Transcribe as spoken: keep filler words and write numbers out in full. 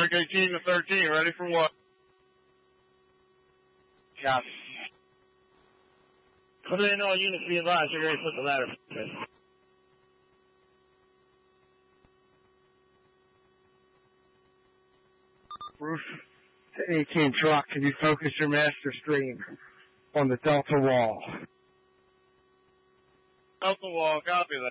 District eighteen to thirteen, ready for what? Copy. Put in all units be advised, you're ready to put the ladder. Roof to eighteen truck, can you focus your master stream on the Delta wall? Delta wall, copy that.